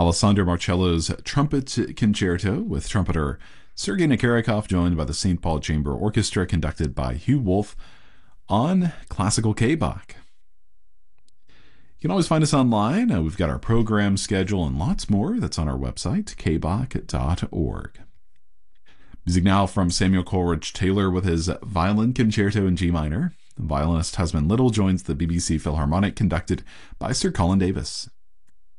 Alessandro Marcello's Trumpet Concerto with trumpeter Sergei Nikirakov, joined by the St. Paul Chamber Orchestra, conducted by Hugh Wolf, on Classical K-Bach. You can always find us online. We've got our program schedule and lots more that's on our website, kbach.org. Music now from Samuel Coleridge Taylor with his Violin Concerto in G minor. Violinist Husband Little joins the BBC Philharmonic, conducted by Sir Colin Davis.